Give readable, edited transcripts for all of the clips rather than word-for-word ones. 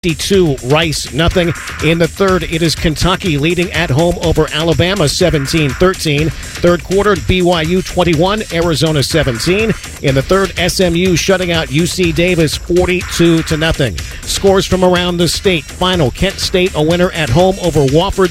52, Rice, nothing. In the third, it is Kentucky leading at home over Alabama, 17-13. Third quarter, BYU 21, Arizona 17. In the third, SMU shutting out UC Davis 42-0. Scores from around the state. Final, Kent State a winner at home over Wofford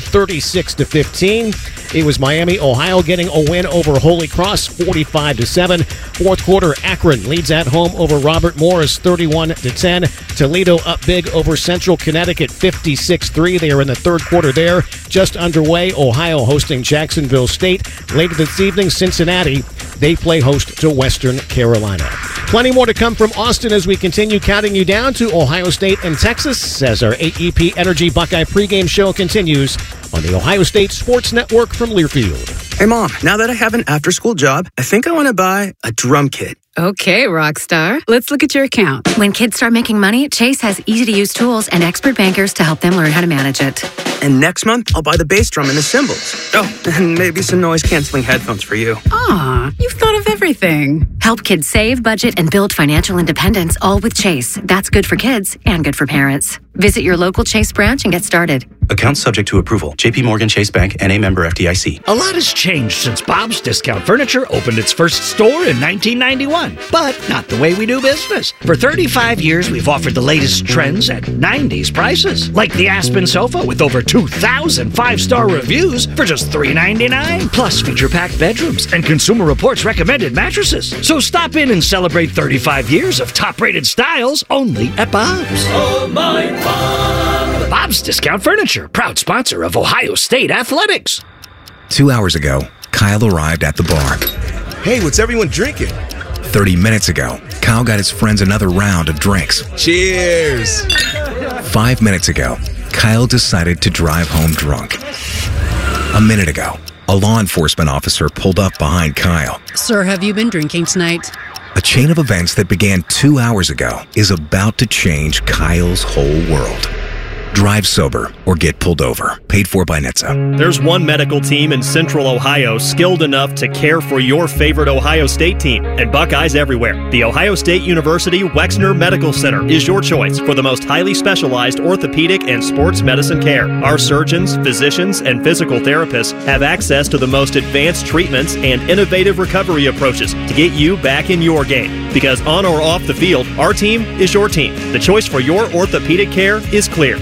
36-15. It was Miami, Ohio getting a win over Holy Cross 45-7. Fourth quarter, Akron leads at home over Robert Morris 31-10. Toledo up big over Central Connecticut 56-3. They are in the third quarter there. Just underway, Ohio hosting Jacksonville State. Later this evening, Cincinnati, they play host to Western Carolina. Plenty more to come from Austin as we continue counting you down to Ohio State and Texas as our AEP Energy Buckeye pregame show continues on the Ohio State Sports Network from Learfield. Hey, Mom, now that I have an after-school job, I think I want to buy a drum kit. Okay, Rockstar. Let's look at your account. When kids start making money, Chase has easy-to-use tools and expert bankers to help them learn how to manage it. And next month, I'll buy the bass drum and the cymbals. Oh, and maybe some noise-canceling headphones for you. Aw, you've thought of everything. Help kids save, budget, and build financial independence, all with Chase. That's good for kids and good for parents. Visit your local Chase branch and get started. Accounts subject to approval. J.P. Morgan Chase Bank, N.A. member FDIC. A lot has changed since Bob's Discount Furniture opened its first store in 1991, but not the way we do business. For 35 years, we've offered the latest trends at 90s prices, like the Aspen sofa with over 2,000 five-star reviews for just $3.99, plus feature-packed bedrooms and Consumer Reports recommended mattresses. So stop in and celebrate 35 years of top-rated styles only at Bob's. Oh, my Bob! Bob's Discount Furniture, proud sponsor of Ohio State Athletics. 2 hours ago, Kyle arrived at the bar. Hey, what's everyone drinking? 30 minutes ago, Kyle got his friends another round of drinks. Cheers! 5 minutes ago, Kyle decided to drive home drunk. A minute ago, a law enforcement officer pulled up behind Kyle. Sir, have you been drinking tonight? A chain of events that began 2 hours ago is about to change Kyle's whole world. Drive sober or get pulled over. Paid for by NHTSA. There's one medical team in Central Ohio skilled enough to care for your favorite Ohio State team, and Buckeyes everywhere. The Ohio State University Wexner Medical Center is your choice for the most highly specialized orthopedic and sports medicine care. Our surgeons, physicians, and physical therapists have access to the most advanced treatments and innovative recovery approaches to get you back in your game. Because on or off the field, our team is your team. The choice for your orthopedic care is clear.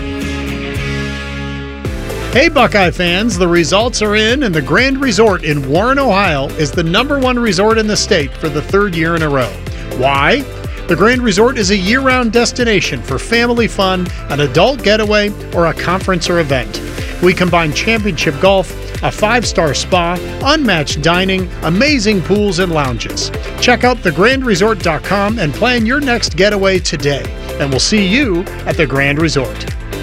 Hey Buckeye fans, the results are in, and the Grand Resort in Warren, Ohio is the #1 resort in the state for the third year in a row. Why? The Grand Resort is a year-round destination for family fun, an adult getaway, or a conference or event. We combine championship golf, a 5-star spa, unmatched dining, amazing pools and lounges. Check out thegrandresort.com and plan your next getaway today. And we'll see you at the Grand Resort.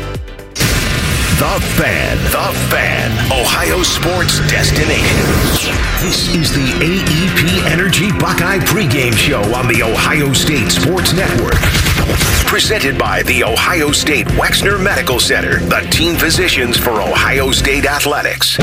The Fan, Ohio sports destination. This is the AEP Energy Buckeye pregame show on the Ohio State Sports Network. Presented by the Ohio State Wexner Medical Center, the team physicians for Ohio State Athletics.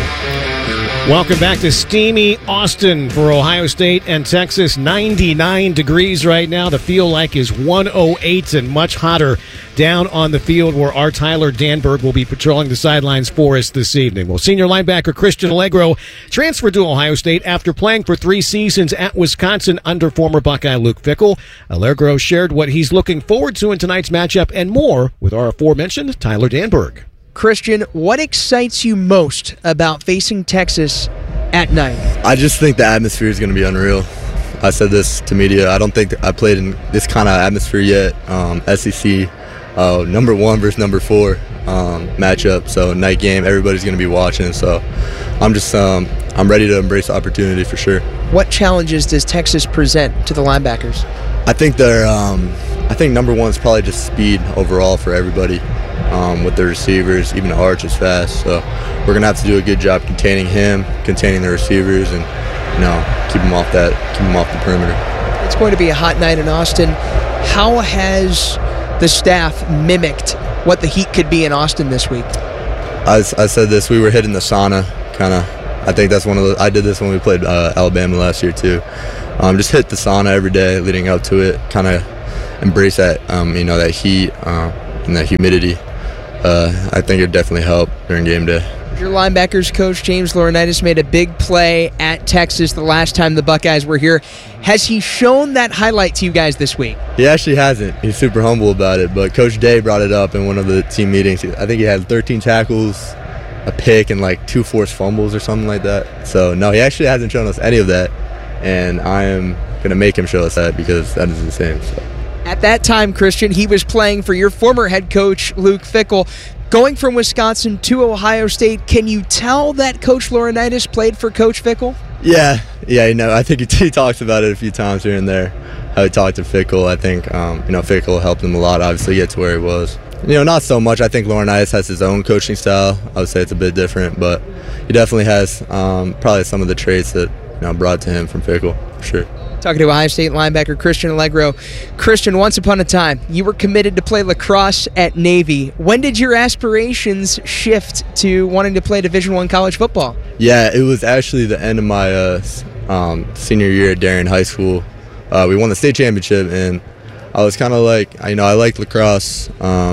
Welcome back to steamy Austin for Ohio State and Texas. 99 degrees right now. The feel like is 108 and much hotter down on the field where our Tyler Danberg will be patrolling the sidelines for us this evening. Well, senior linebacker Christian Allegro transferred to Ohio State after playing for 3 seasons at Wisconsin under former Buckeye Luke Fickell. Allegro shared what he's looking forward to in tonight's matchup and more with our aforementioned Tyler Danberg. Christian, what excites you most about facing Texas at night? I just think the atmosphere is going to be unreal. I said this to media. I don't think I played in this kind of atmosphere yet. SEC, #1 versus #4 matchup. So night game, everybody's going to be watching. So I'm ready to embrace the opportunity for sure. What challenges does Texas present to the linebackers? I think #1 is probably just speed overall for everybody. With the receivers, even Arch is fast, so we're gonna have to do a good job containing him, containing the receivers, and keep him off the perimeter. It's going to be a hot night in Austin. How has the staff mimicked what the heat could be in Austin this week? I said this. We were hitting the sauna, kind of. I think that's one of the. I did this when we played Alabama last year too. Just hit the sauna every day leading up to it. Kind of embrace that, that heat. and the humidity. I think it definitely helped during game day. Your linebackers coach, James Laurinaitis, made a big play at Texas the last time the Buckeyes were here. Has he shown that highlight to you guys this week? He actually hasn't. He's super humble about it, but Coach Day brought it up in one of the team meetings. I think he had 13 tackles, a pick, and like 2 forced fumbles or something like that. So, no, he actually hasn't shown us any of that, and I am going to make him show us that because that is insane. So. At that time, Christian, he was playing for your former head coach, Luke Fickell. Going from Wisconsin to Ohio State, can you tell that Coach Laurinaitis played for Coach Fickell? Yeah, I think he talks about it a few times here and there, how he talked to Fickell. I think, Fickell helped him a lot, obviously, get to where he was. Not so much. I think Laurinaitis has his own coaching style. I would say it's a bit different, but he definitely has probably some of the traits that brought to him from Fickell, for sure. Talking to Ohio State linebacker Christian Allegro. Christian, once upon a time, you were committed to play lacrosse at Navy. When did your aspirations shift to wanting to play Division I college football? Yeah, it was actually the end of my senior year at Darien High School. We won the state championship, and I was kind of like, I liked lacrosse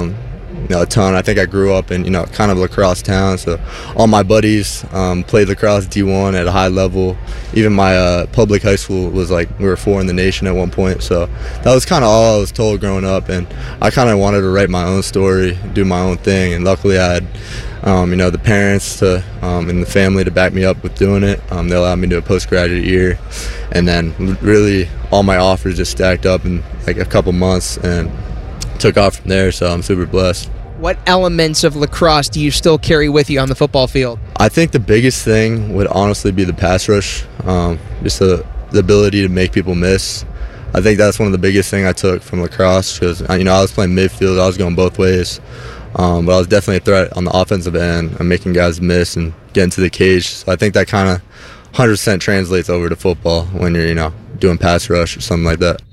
a ton. I think I grew up in, kind of lacrosse town, so all my buddies played lacrosse D1 at a high level. Even my public high school was like, we were 4 in the nation at one point, so that was kind of all I was told growing up, and I kind of wanted to write my own story, do my own thing, and luckily I had the parents and the family to back me up with doing it. They allowed me to do a postgraduate year, and then really all my offers just stacked up in like a couple months and took off from there, so I'm super blessed. What elements of lacrosse do you still carry with you on the football field? I think the biggest thing would honestly be the pass rush, just the ability to make people miss. I think that's one of the biggest things I took from lacrosse because, I was playing midfield, I was going both ways, but I was definitely a threat on the offensive end and making guys miss and get into the cage. So I think that kind of 100% translates over to football when you're, doing pass rush or something like that.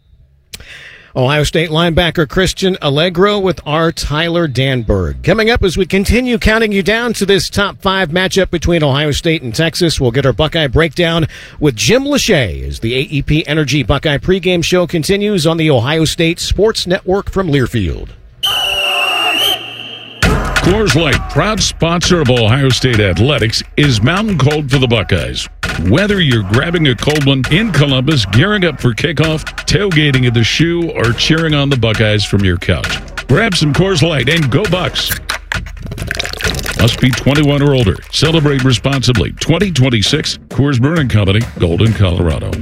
Ohio State linebacker Christian Allegro with our Tyler Danberg. Coming up as we continue counting you down to this top 5 matchup between Ohio State and Texas, we'll get our Buckeye breakdown with Jim Lachey as the AEP Energy Buckeye pregame show continues on the Ohio State Sports Network from Learfield. Coors Light, proud sponsor of Ohio State Athletics, is mountain cold for the Buckeyes. Whether you're grabbing a cold one in Columbus, gearing up for kickoff, tailgating at the Shoe, or cheering on the Buckeyes from your couch, grab some Coors Light and go Bucks. Must be 21 or older. Celebrate responsibly. 2026 Coors Brewing Company, Golden, Colorado.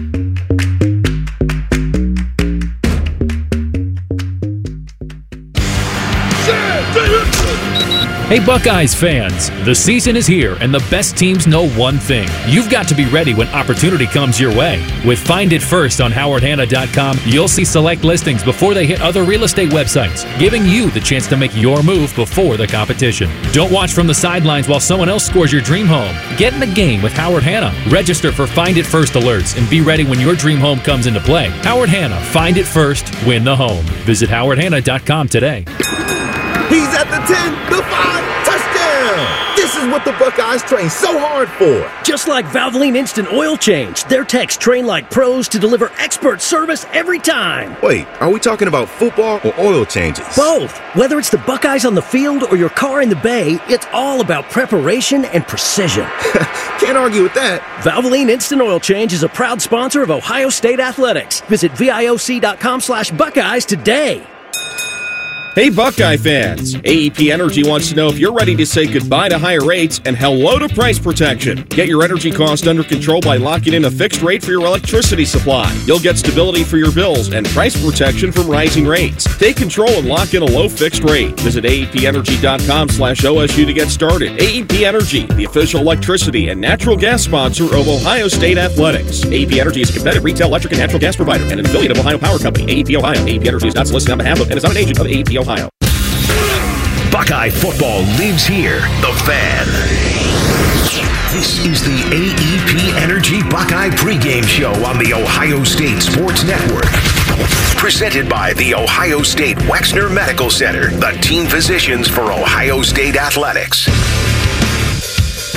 Hey Buckeyes fans, the season is here and the best teams know one thing. You've got to be ready when opportunity comes your way. With Find It First on HowardHanna.com, you'll see select listings before they hit other real estate websites, giving you the chance to make your move before the competition. Don't watch from the sidelines while someone else scores your dream home. Get in the game with Howard Hanna. Register for Find It First alerts and be ready when your dream home comes into play. Howard Hanna, find it first, win the home. Visit HowardHanna.com today. He's at the 10, the 5, touchdown! This is what the Buckeyes train so hard for. Just like Valvoline Instant Oil Change, their techs train like pros to deliver expert service every time. Wait, are we talking about football or oil changes? Both. Whether it's the Buckeyes on the field or your car in the bay, it's all about preparation and precision. Can't argue with that. Valvoline Instant Oil Change is a proud sponsor of Ohio State Athletics. Visit VIOC.com/Buckeyes today. Hey Buckeye fans, AEP Energy wants to know if you're ready to say goodbye to higher rates and hello to price protection. Get your energy cost under control by locking in a fixed rate for your electricity supply. You'll get stability for your bills and price protection from rising rates. Take control and lock in a low fixed rate. Visit AEPenergy.com/OSU to get started. AEP Energy, the official electricity and natural gas sponsor of Ohio State Athletics. AEP Energy is a competitive retail electric and natural gas provider and an affiliate of Ohio Power Company. AEP Ohio. AEP Energy is not solicited on behalf of and is not an agent of AEP Ohio. Buckeye football lives here. The Fan. This is the AEP Energy Buckeye pregame show on the Ohio State Sports Network. Presented by the Ohio State Wexner Medical Center, the team physicians for Ohio State Athletics.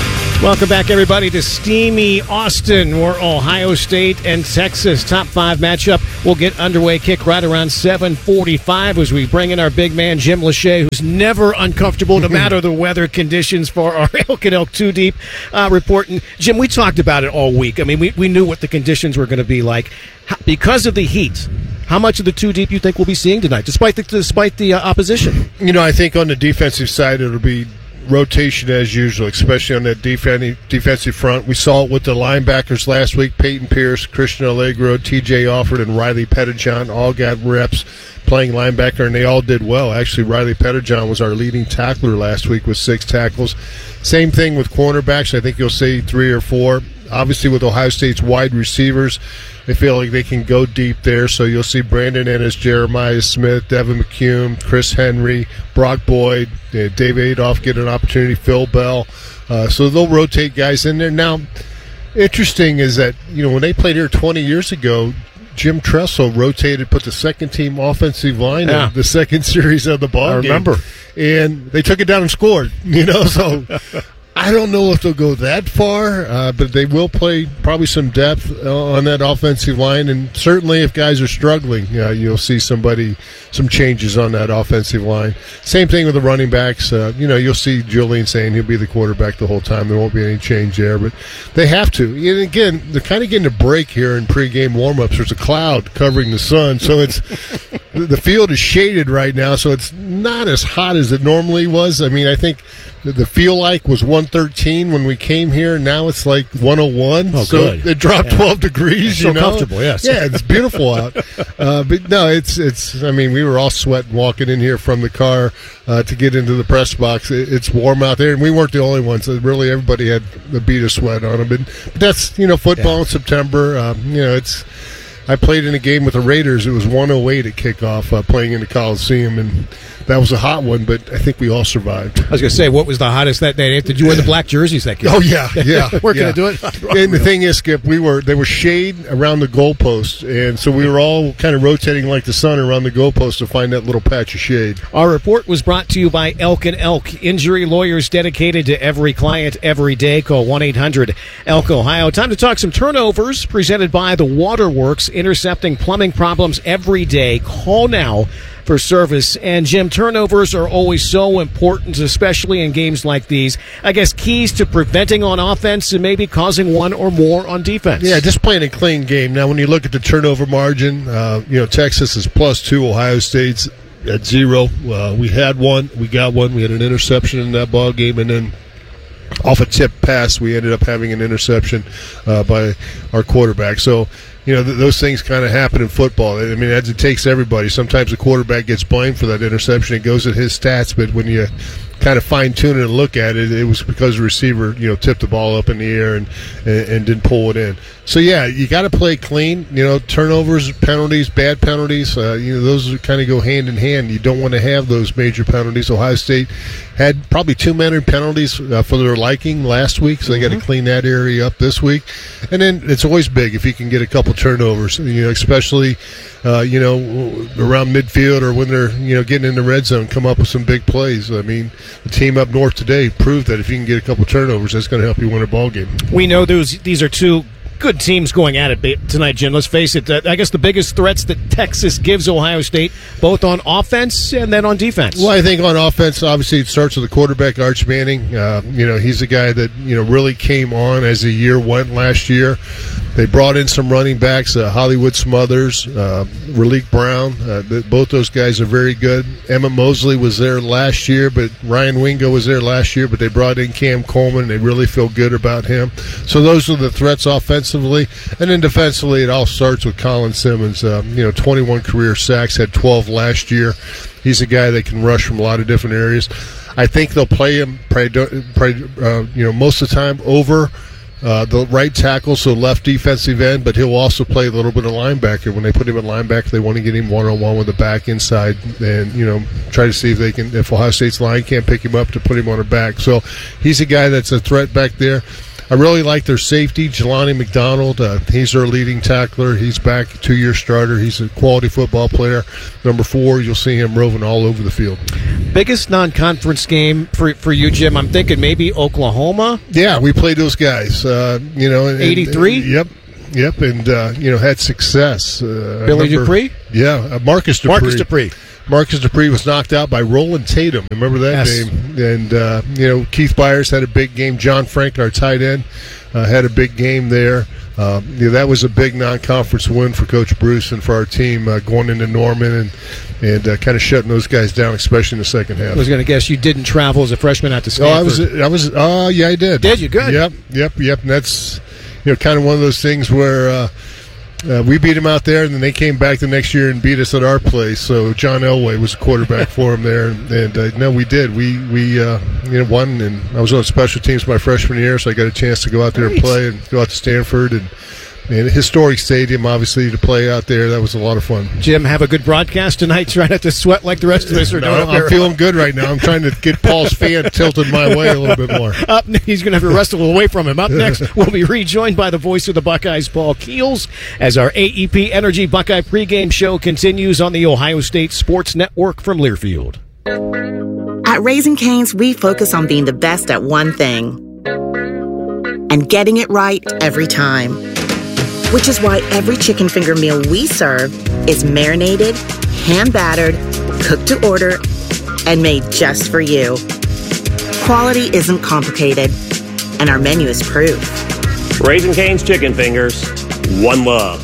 Welcome back, everybody, to steamy Austin, where Ohio State and Texas top 5 matchup will get underway. Kick right around 7:45 as we bring in our big man, Jim Lachey, who's never uncomfortable no matter the weather conditions, for our Elk and Elk 2 Deep report. And Jim, we talked about it all week. I mean, we knew what the conditions were going to be like. Because of the heat, how much of the 2 Deep you think we'll be seeing tonight, despite the opposition? You know, I think on the defensive side, it'll be rotation as usual, especially on that defensive front. We saw it with the linebackers last week. Peyton Pierce, Christian Allegro, TJ Alford, and Riley Pettijohn all got reps playing linebacker, and they all did well. Actually, Riley Pettijohn was our leading tackler last week with 6 tackles. Same thing with cornerbacks. I think you'll see 3 or 4. Obviously, with Ohio State's wide receivers, they feel like they can go deep there. So you'll see Brandon Ennis, Jeremiah Smith, Devin McCune, Chris Henry, Brock Boyd, Dave Adolph get an opportunity, Phil Bell. So they'll rotate guys in there. Now, interesting is that, you know, when they played here 20 years ago, Jim Tressel rotated, put the second-team offensive line in the second series of the ball game. I remember. And they took it down and scored, you know, so I don't know if they'll go that far, but they will play probably some depth on that offensive line, and certainly if guys are struggling, you'll see some changes on that offensive line. Same thing with the running backs. You'll see Julian saying he'll be the quarterback the whole time. There won't be any change there, but they have to. And again, they're kind of getting a break here in pregame warm-ups. There's a cloud covering the sun, so it's the field is shaded right now, so it's not as hot as it normally was. I mean, I think the feel like was 113 when we came here. Now it's like 101. Oh, so good. It dropped 12 degrees. So comfortable, yes. Yeah, it's beautiful out. But no, it's. I mean, we were all sweating walking in here from the car to get into the press box. It's warm out there, and we weren't the only ones. Really, everybody had a bead of sweat on them. But that's football in September. It's. I played in a game with the Raiders. It was 108 at kickoff, playing in the Coliseum, and that was a hot one, but I think we all survived. I was going to say, what was the hottest that day? Did you wear the black jerseys that game? Oh, yeah. We're going to do it. And the thing is, Skip, there was shade around the goalpost, and so we were all kind of rotating like the sun around the goalpost to find that little patch of shade. Our report was brought to you by Elk and Elk, injury lawyers dedicated to every client every day. Call 1-800-ELK Ohio. Time to talk some turnovers, presented by the Waterworks, intercepting plumbing problems every day. Call now for service. And Jim, turnovers are always so important, especially in games like these. I guess keys to preventing on offense and maybe causing one or more on defense. Yeah, just playing a clean game. Now, when you look at the turnover margin, Texas is +2, Ohio State's at 0. We had one, we got one, we had an interception in that ball game, and then off a tip pass, we ended up having an interception by our quarterback. So, those things kind of happen in football. I mean, as it takes everybody. Sometimes the quarterback gets blamed for that interception. It goes at his stats, but when you kind of fine-tune it and look at it, it was because the receiver, tipped the ball up in the air and didn't pull it in. So, yeah, you got to play clean. Turnovers, penalties, bad penalties, those kind of go hand in hand. You don't want to have those major penalties. Ohio State had probably too many penalties for their liking last week, so they got to clean that area up this week. And then it's always big if you can get a couple turnovers, especially around midfield or when they're getting in the red zone, come up with some big plays. I mean, the team up north today proved that if you can get a couple turnovers, that's going to help you win a ball game. We know these are two good teams going at it tonight, Jim. Let's face it. I guess the biggest threats that Texas gives Ohio State, both on offense and then on defense. Well, I think on offense, obviously, it starts with the quarterback, Arch Manning. He's a guy that really came on as the year went last year. They brought in some running backs, Hollywood Smothers, Raleek Brown. Both those guys are very good. Emmett Mosley was there last year, but Ryan Wingo was there last year, but they brought in Cam Coleman. They really feel good about him. So those are the threats offensively. And then defensively, it all starts with Colin Simmons. 21 career sacks, had 12 last year. He's a guy that can rush from a lot of different areas. I think they'll play him, most of the time over the right tackle, so left defensive end, but he'll also play a little bit of linebacker. When they put him at linebacker, they want to get him one-on-one with the back inside and, try to see if Ohio State's line can't pick him up, to put him on her back. So he's a guy that's a threat back there. I really like their safety, Jelani McDonald. He's their leading tackler. He's back, 2-year starter. He's a quality football player. Number 4, you'll see him roving all over the field. Biggest non-conference game for you, Jim? I'm thinking maybe Oklahoma. Yeah, we played those guys. 83. Yep, and had success. Billy Dupree. Yeah, Marcus Dupree. Marcus Dupree was knocked out by Roland Tatum. Remember that game? And Keith Byers had a big game. John Frank, our tight end, had a big game there. That was a big non-conference win for Coach Bruce and for our team going into Norman and kind of shutting those guys down, especially in the second half. I was going to guess you didn't travel as a freshman out to Stanford. I was. Yeah, I did. Did you? Good. Yep. And that's kind of one of those things where we beat them out there, and then they came back the next year and beat us at our place. So John Elway was a quarterback for them there, and no, we did. We won, and I was on special teams my freshman year, so I got a chance to go out there and play and go out to Stanford and a historic stadium, obviously, to play out there. That was a lot of fun. Jim, have a good broadcast tonight. Try not to sweat like the rest of us are doing. I'm feeling good right now. I'm trying to get Paul's fan tilted my way a little bit more. He's going to have to wrestle away from him. Up next, we'll be rejoined by the voice of the Buckeyes, Paul Keels, as our AEP Energy Buckeye pregame show continues on the Ohio State Sports Network from Learfield. At Raising Cane's, we focus on being the best at one thing and getting it right every time. Which is why every chicken finger meal we serve is marinated, hand-battered, cooked to order, and made just for you. Quality isn't complicated, and our menu is proof. Raising Cane's Chicken Fingers, one love.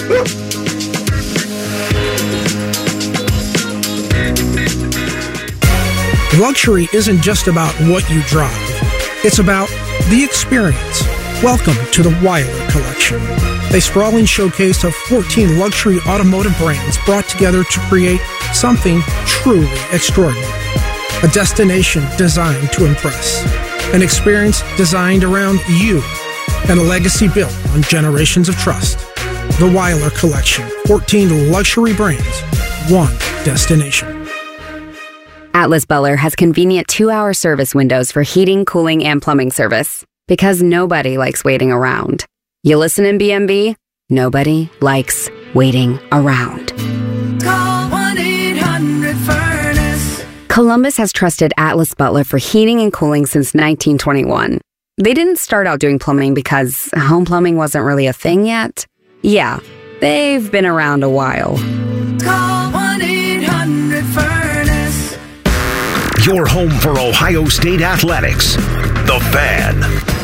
Luxury isn't just about what you drive. It's about the experience. Welcome to the Weiler Collection, a sprawling showcase of 14 luxury automotive brands brought together to create something truly extraordinary. A destination designed to impress, an experience designed around you, and a legacy built on generations of trust. The Weiler Collection, 14 luxury brands, one destination. Atlas Butler has convenient 2-hour service windows for heating, cooling, and plumbing service. Because nobody likes waiting around. You listen in BMB? Nobody likes waiting around. Call 1-800-FURNACE. Columbus has trusted Atlas Butler for heating and cooling since 1921. They didn't start out doing plumbing because home plumbing wasn't really a thing yet. Yeah, they've been around a while. Call 1-800-FURNACE. Your home for Ohio State athletics. The Fan.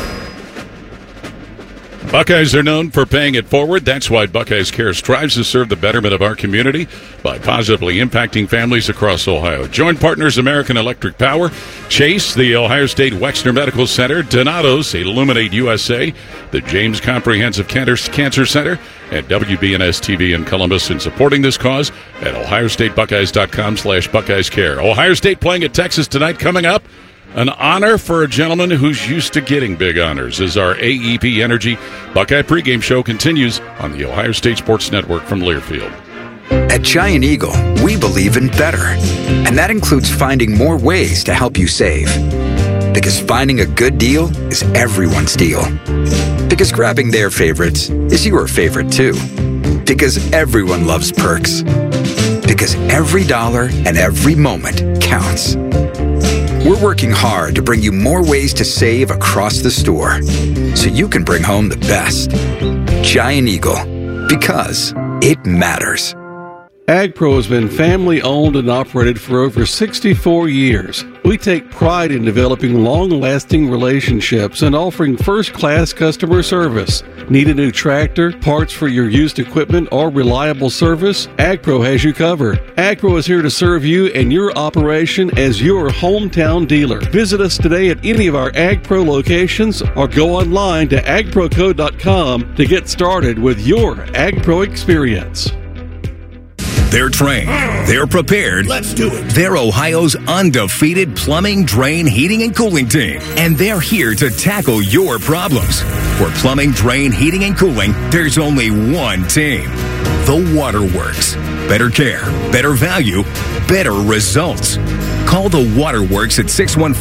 Buckeyes are known for paying it forward. That's why Buckeyes Care strives to serve the betterment of our community by positively impacting families across Ohio. Joint partners American Electric Power, Chase, the Ohio State Wexner Medical Center, Donatos, Illuminate USA, the James Comprehensive Cancer Center, and WBNS TV in Columbus in supporting this cause at ohiostatebuckeyes.com/Buckeyes Care. Ohio State playing at Texas tonight. Coming up, an honor for a gentleman who's used to getting big honors as our AEP Energy Buckeye pregame show continues on the Ohio State Sports Network from Learfield. At Giant Eagle, we believe in better, and that includes finding more ways to help you save. Because finding a good deal is everyone's deal. Because grabbing their favorites is your favorite too. Because everyone loves perks. Because every dollar and every moment counts. We're working hard to bring you more ways to save across the store so you can bring home the best. Giant Eagle, because it matters. AgPro has been family-owned and operated for over 64 years. We take pride in developing long-lasting relationships and offering first-class customer service. Need a new tractor, parts for your used equipment, or reliable service? AgPro has you covered. AgPro is here to serve you and your operation as your hometown dealer. Visit us today at any of our AgPro locations or go online to agproco.com to get started with your AgPro experience. They're trained. They're prepared. Let's do it. They're Ohio's undefeated plumbing, drain, heating, and cooling team. And they're here to tackle your problems. For plumbing, drain, heating, and cooling, there's only one team. The Waterworks. Better care, better value, better results. Call the Waterworks at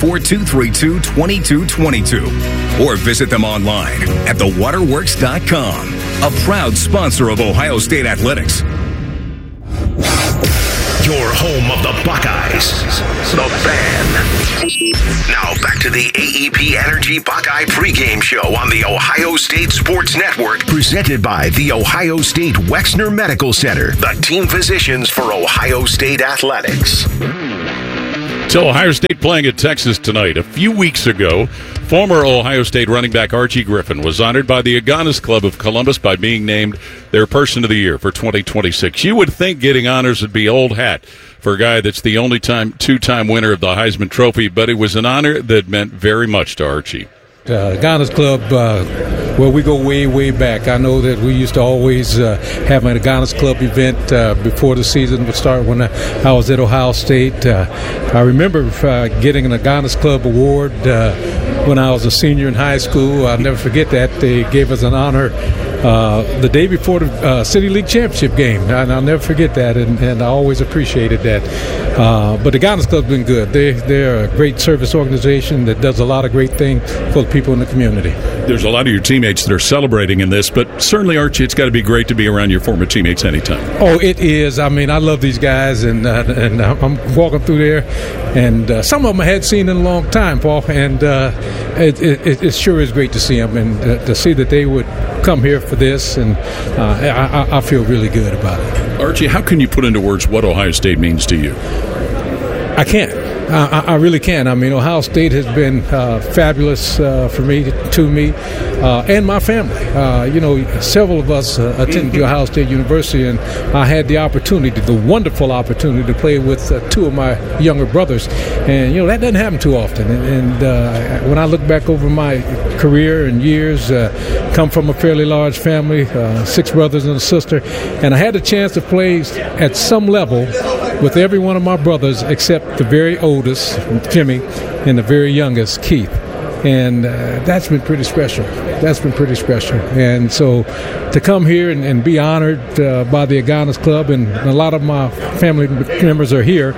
614-232-2222 or visit them online at thewaterworks.com. A proud sponsor of Ohio State Athletics. your home of the Buckeyes, The Fan. Now back to the AEP Energy Buckeye pregame show on the Ohio State Sports Network, presented by the Ohio State Wexner Medical Center, the team physicians for Ohio State athletics. So Ohio State playing at Texas tonight. A few weeks ago, former Ohio State running back Archie Griffin was honored by the Aganis Club of Columbus by being named their Person of the Year for 2026. You would think getting honors would be old hat for a guy that's the only two-time winner of the Heisman Trophy, but it was an honor that meant very much to Archie. Aganis Club, well, we go way, way back. I know that we used to always have an Aganis Club event before the season would start when I was at Ohio State. I remember getting an Aganis Club award when I was a senior in high school. I'll never forget that. They gave us an honor the day before the City League Championship game. I'll never forget that, and I always appreciated that. But the Aganis Club's been good. They're a great service organization that does a lot of great things for the people in the community. There's a lot of your teammates that are celebrating in this, but certainly, Archie, it's got to be great to be around your former teammates anytime. Oh, it is. I mean, I love these guys, and I'm walking through there, and some of them I had seen in a long time, Paul, and it sure is great to see them, and to see that they would come here for this, and I feel really good about it. Archie, how can you put into words what Ohio State means to you? I can't. I really can. I mean, Ohio State has been fabulous to me, and my family. Several of us attended Ohio State University, and I had the wonderful opportunity to play with two of my younger brothers. And, that doesn't happen too often. And when I look back over my career and years, come from a fairly large family, 6 brothers and a sister, and I had the chance to play at some level with every one of my brothers except the very oldest, Jimmy, and the very youngest, Keith. And that's been pretty special. And so to come here and be honored by the Aganis Club, and a lot of my family members are here,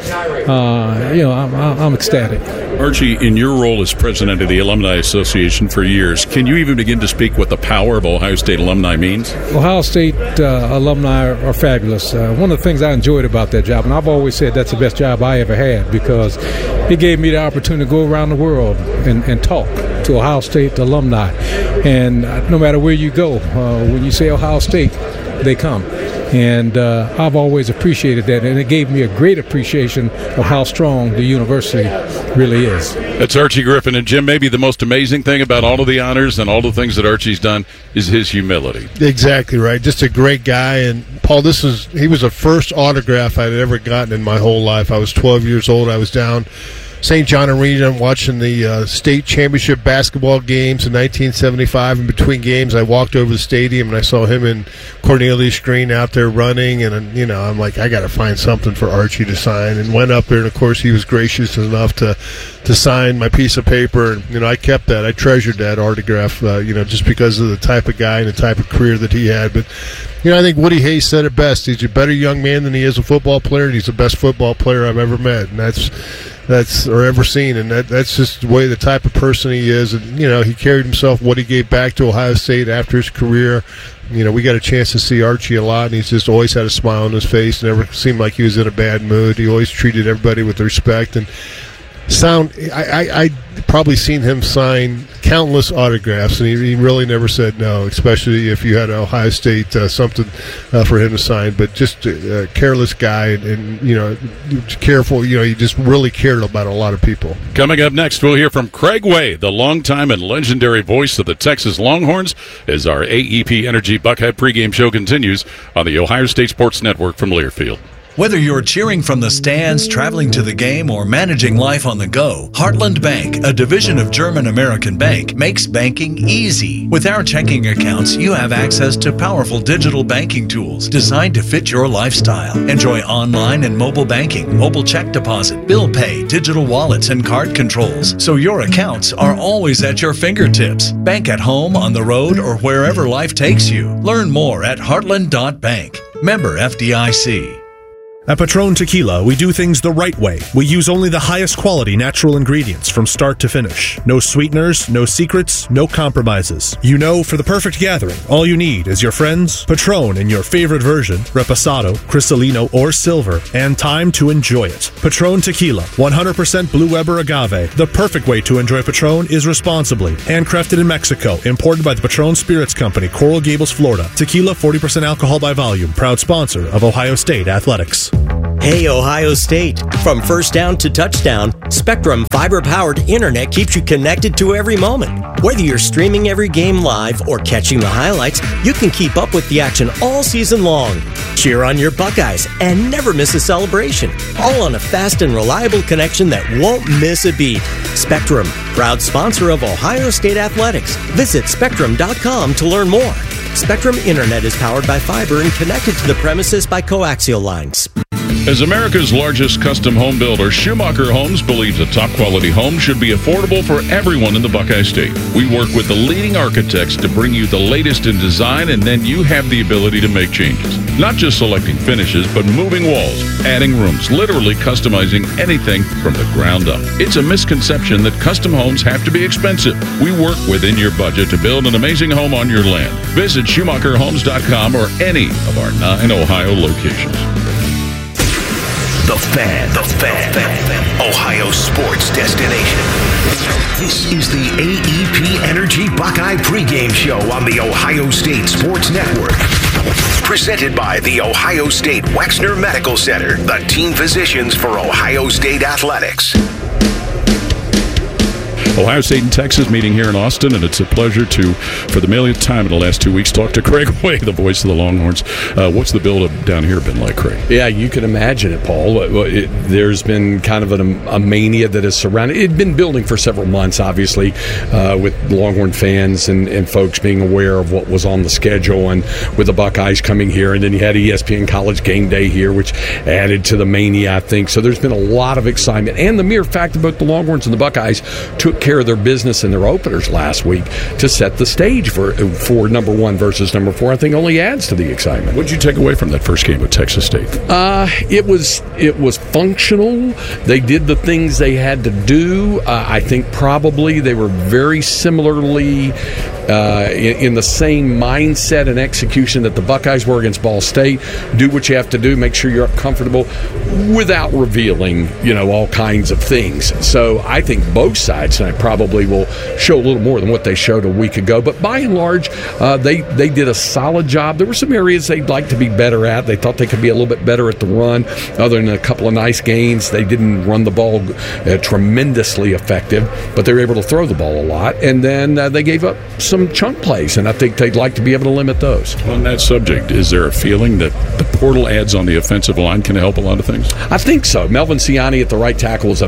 I'm ecstatic. Archie, in your role as president of the Alumni Association for years, can you even begin to speak what the power of Ohio State alumni means? Ohio State alumni are fabulous. One of the things I enjoyed about that job, and I've always said that's the best job I ever had, because it gave me the opportunity to go around the world and talk to Ohio State alumni. And no matter where you go, when you say Ohio State, they come. And I've always appreciated that, and it gave me a great appreciation of how strong the university really is. That's Archie Griffin. And Jim, maybe the most amazing thing about all of the honors and all the things that Archie's done is his humility. Exactly right. Just a great guy. And Paul, he was the first autograph I'd ever gotten in my whole life. I was 12 years old. I was down St. John Arena watching the state championship basketball games in 1975. In between games, I walked over the stadium and I saw him and Cornelius Green out there running, and I'm like, I got to find something for Archie to sign, and went up there, and of course he was gracious enough to sign my piece of paper, and I kept that. I treasured that autograph, just because of the type of guy and the type of career that he had. But I think Woody Hayes said it best. He's a better young man than he is a football player, and he's the best football player I've ever met, and that's or ever seen, and that's just the way, the type of person he is. And he carried himself, what he gave back to Ohio State after his career. We got a chance to see Archie a lot, and he's just always had a smile on his face. Never seemed like he was in a bad mood. He always treated everybody with respect and I probably seen him sign countless autographs, and he really never said no, especially if you had Ohio State something for him to sign. But just a careless guy, and careful. He just really cared about a lot of people. Coming up next, we'll hear from Craig Way, the longtime and legendary voice of the Texas Longhorns, as our AEP Energy Buckeye pregame show continues on the Ohio State Sports Network from Learfield. Whether you're cheering from the stands, traveling to the game, or managing life on the go, Heartland Bank, a division of German American Bank, makes banking easy. With our checking accounts, you have access to powerful digital banking tools designed to fit your lifestyle. Enjoy online and mobile banking, mobile check deposit, bill pay, digital wallets, and card controls, so your accounts are always at your fingertips. Bank at home, on the road, or wherever life takes you. Learn more at heartland.bank. Member FDIC. At Patron Tequila, we do things the right way. We use only the highest quality natural ingredients from start to finish. No sweeteners, no secrets, no compromises. You know, for the perfect gathering, all you need is your friends, Patron in your favorite version, Reposado, Cristalino, or Silver, and time to enjoy it. Patron Tequila, 100% Blue Weber agave. The perfect way to enjoy Patron is responsibly. Handcrafted in Mexico, imported by the Patron Spirits Company, Coral Gables, Florida. Tequila, 40% alcohol by volume. Proud sponsor of Ohio State Athletics. Hey, Ohio State. From first down to touchdown, Spectrum fiber-powered internet keeps you connected to every moment. Whether you're streaming every game live or catching the highlights, you can keep up with the action all season long. Cheer on your Buckeyes and never miss a celebration. All on a fast and reliable connection that won't miss a beat. Spectrum, proud sponsor of Ohio State Athletics. Visit Spectrum.com to learn more. Spectrum Internet is powered by fiber and connected to the premises by coaxial lines. As America's largest custom home builder, Schumacher Homes believes a top-quality home should be affordable for everyone in the Buckeye State. We work with the leading architects to bring you the latest in design, and then you have the ability to make changes. Not just selecting finishes, but moving walls, adding rooms, literally customizing anything from the ground up. It's a misconception that custom homes have to be expensive. We work within your budget to build an amazing home on your land. Visit SchumacherHomes.com or any of our 9 Ohio locations. The Fan. Ohio sports destination. This is the AEP Energy Buckeye pregame show on the Ohio State Sports Network. Presented by the Ohio State Wexner Medical Center, the team physicians for Ohio State Athletics. Ohio State and Texas meeting here in Austin, and it's a pleasure to, for the millionth time in the last 2 weeks, talk to Craig Way, the voice of the Longhorns. What's the build-up down here been like, Craig? Yeah, you can imagine it, Paul. There's been kind of a mania that has surrounded it. It had been building for several months, obviously, with Longhorn fans and folks being aware of what was on the schedule, and with the Buckeyes coming here, and then you had ESPN College Game Day here, which added to the mania, I think. So there's been a lot of excitement, and the mere fact that both the Longhorns and the Buckeyes took care of their business in their openers last week to set the stage for number 1 versus number 4, I think only adds to the excitement. What did you take away from that first game with Texas State? It was functional. They did the things they had to do. I think probably they were very similarly in the same mindset and execution that the Buckeyes were against Ball State. Do what you have to do, make sure you're comfortable without revealing, all kinds of things. So I think both sides tonight probably will show a little more than what they showed a week ago. But by and large, they did a solid job. There were some areas they'd like to be better at. They thought they could be a little bit better at the run. Other than a couple of nice gains, they didn't run the ball tremendously effective, but they were able to throw the ball a lot. And then they gave up some chunk plays, and I think they'd like to be able to limit those. On that subject, is there a feeling that the portal adds on the offensive line can help a lot of things? I think so. Melvin Ciani at the right tackle is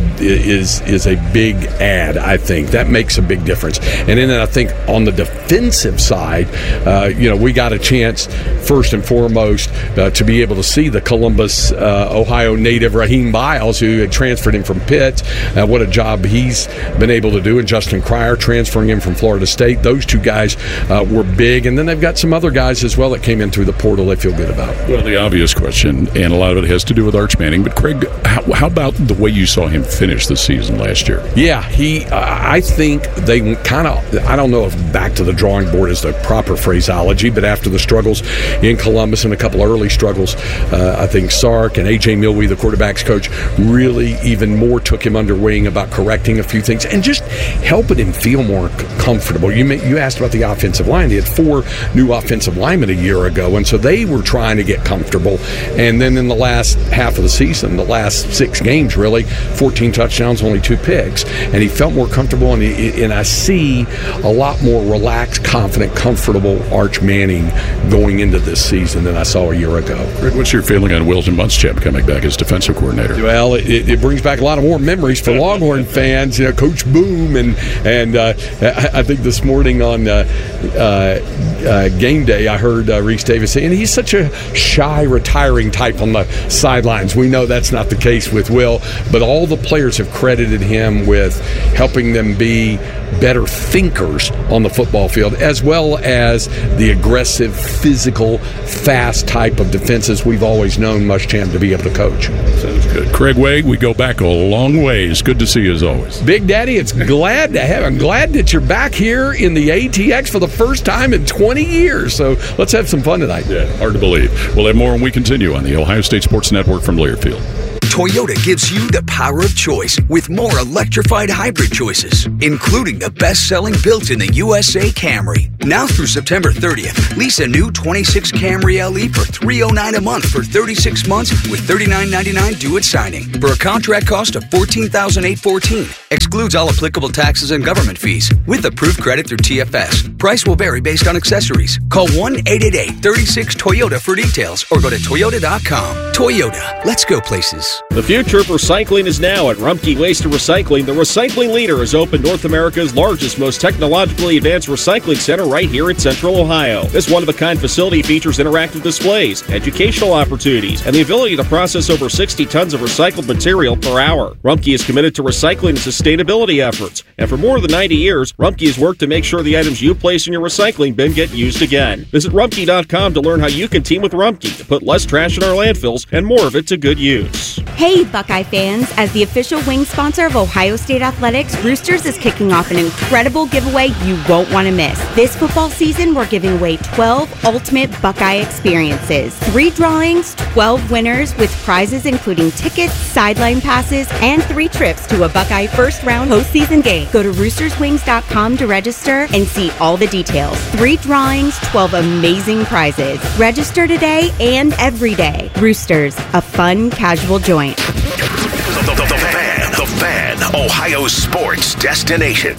a big add, I think. That makes a big difference. And then I think on the defensive side, we got a chance, first and foremost, to be able to see the Columbus, Ohio native Raheem Biles, who had transferred him from Pitt. What a job he's been able to do. And Justin Cryer transferring him from Florida State. Those two guys were big. And then they've got some other guys as well that came in through the portal they feel good about. Well, the obvious question, and a lot of it has to do with Arch Manning, but Craig, how about the way you saw him finish the season last year? Yeah, I think they kind of, I don't know if back to the drawing board is the proper phraseology, but after the struggles in Columbus and a couple of early struggles, I think Sark and A.J. Milwee, the quarterback's coach, really even more took him under wing about correcting a few things and just helping him feel more comfortable. You asked about the offensive line. They had 4 new offensive linemen a year ago, and so they were trying to get comfortable. And then in the last half of the season, the last 6 games really, 14 touchdowns, only 2 picks, and he felt more comfortable, and I see a lot more relaxed, confident, comfortable Arch Manning going into this season than I saw a year ago. What's your feeling on Wilton Muschamp coming back as defensive coordinator? Well, it brings back a lot of more memories for Longhorn fans. Coach Boom, and I think this morning on on game day, I heard Reese Davis say, and he's such a shy, retiring type on the sidelines. We know that's not the case with Will, but all the players have credited him with helping them be better thinkers on the football field, as well as the aggressive, physical, fast type of defenses we've always known Muschamp to be able to coach. Sounds good. Craig Way, we go back a long ways. Good to see you as always. Big Daddy, I'm glad that you're back here in the ATX for the first time in 20 years. So let's have some fun tonight. Yeah, hard to believe. We'll have more when we continue on the Ohio State Sports Network from Learfield. Toyota gives you the power of choice with more electrified hybrid choices, including the best-selling built-in-the-USA Camry. Now through September 30th, lease a new 26 Camry LE for $309 a month for 36 months with $39.99 due at signing for a contract cost of $14,814. Excludes all applicable taxes and government fees with approved credit through TFS. Price will vary based on accessories. Call 1-888-36-TOYOTA for details or go to Toyota.com. Toyota, let's go places. The future of recycling is now at Rumpke Waste and Recycling. The recycling leader has opened North America's largest, most technologically advanced recycling center right here in Central Ohio. This one-of-a-kind facility features interactive displays, educational opportunities, and the ability to process over 60 tons of recycled material per hour. Rumpke is committed to recycling and sustainability efforts, and for more than 90 years, Rumpke has worked to make sure the items you place in your recycling bin get used again. Visit Rumpke.com to learn how you can team with Rumpke to put less trash in our landfills and more of it to good use. Hey, Buckeye fans! As the official wing sponsor of Ohio State Athletics, Roosters is kicking off an incredible giveaway you won't want to miss. This football season, we're giving away 12 ultimate Buckeye experiences. 3 drawings, 12 winners with prizes including tickets, sideline passes, and 3 trips to a Buckeye first-round postseason game. Go to roosterswings.com to register and see all the details. 3 drawings, 12 amazing prizes. Register today and every day. Roosters, a fun, casual joint. The Fan, Ohio sports destination.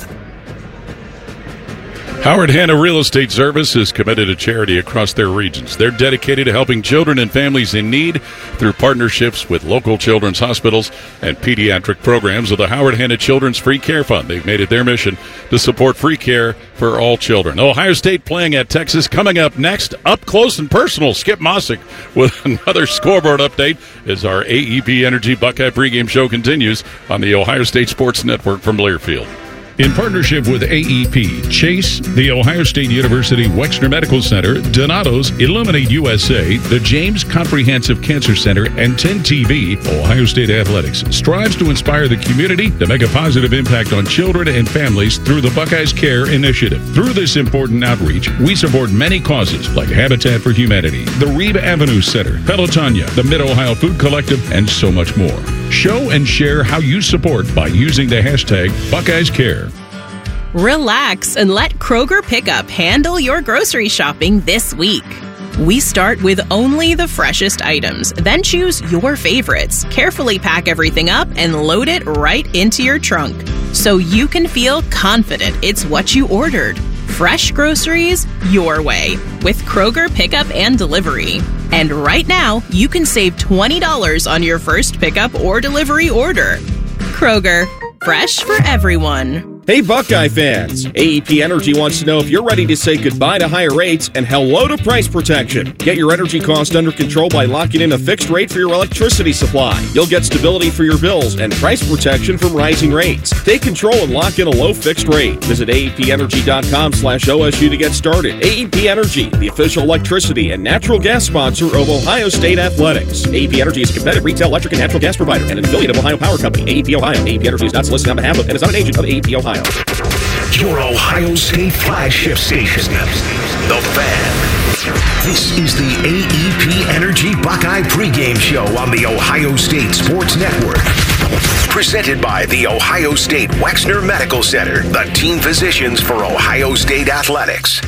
Howard Hanna Real Estate Service is committed to charity across their regions. They're dedicated to helping children and families in need through partnerships with local children's hospitals and pediatric programs of the Howard Hanna Children's Free Care Fund. They've made it their mission to support free care for all children. Ohio State playing at Texas. Coming up next, up close and personal, Skip Mossick with another scoreboard update as our AEP Energy Buckeye pregame show continues on the Ohio State Sports Network from Learfield. In partnership with AEP, Chase, the Ohio State University Wexner Medical Center, Donato's, Illuminate USA, the James Comprehensive Cancer Center, and 10 TV, Ohio State Athletics strives to inspire the community to make a positive impact on children and families through the Buckeyes Care Initiative. Through this important outreach, we support many causes like Habitat for Humanity, the Reeb Avenue Center, Pelotonia, the Mid-Ohio Food Collective, and so much more. Show and share how you support by using the hashtag Buckeyes Care. Relax and let Kroger Pickup handle your grocery shopping this week. We start with only the freshest items, then choose your favorites, carefully pack everything up, and load it right into your trunk so you can feel confident it's what you ordered. Fresh groceries your way with Kroger Pickup and Delivery. And right now, you can save $20 on your first pickup or delivery order. Kroger, fresh for everyone. Hey, Buckeye fans! AEP Energy wants to know if you're ready to say goodbye to higher rates and hello to price protection. Get your energy cost under control by locking in a fixed rate for your electricity supply. You'll get stability for your bills and price protection from rising rates. Take control and lock in a low fixed rate. Visit AEPenergy.com/OSU to get started. AEP Energy, the official electricity and natural gas sponsor of Ohio State Athletics. AEP Energy is a competitive retail electric and natural gas provider and an affiliate of Ohio Power Company. AEP Ohio. AEP Energy is not solicited on behalf of and is not an agent of AEP Ohio. Your Ohio State flagship station, The Fan. This is the AEP Energy Buckeye pregame show on the Ohio State Sports Network. Presented by the Ohio State Wexner Medical Center, the team physicians for Ohio State Athletics.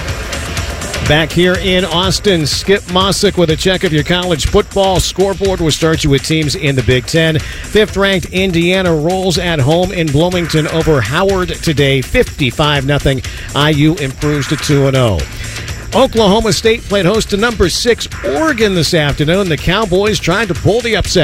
Back here in Austin, Skip Mossick with a check of your college football scoreboard. We'll start you with teams in the Big Ten. 5th-ranked Indiana rolls at home in Bloomington over Howard today, 55-0. IU improves to 2-0. Oklahoma State played host to number 6 Oregon this afternoon. The Cowboys tried to pull the upset.